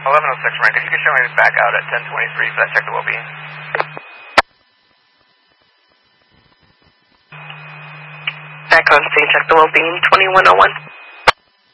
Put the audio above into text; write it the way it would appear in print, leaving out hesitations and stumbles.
1106, Ryan, could you get showing back out at 1023 for that check the well-being? Back on scene, check the well-being, 2101.